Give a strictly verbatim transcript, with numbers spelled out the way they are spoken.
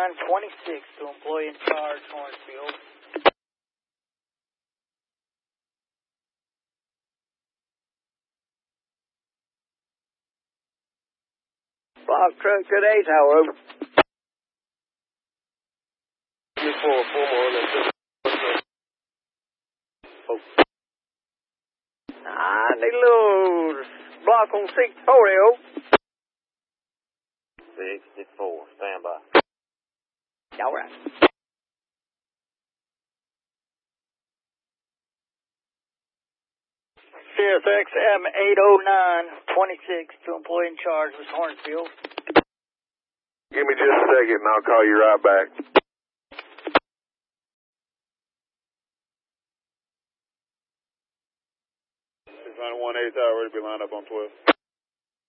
nine twenty-six to employee in charge, Hornsfield. Block truck to the eight tower, over. Give four, four more on that. Oh. I need a little block on six forty, over. sixty-four, stand by. All right. C S X M eight oh nine twenty-six to employee in charge, Miss Hornsfield. Give me just a second and I'll call you right back. six nine one eight tower, ready to be lined up on twelve.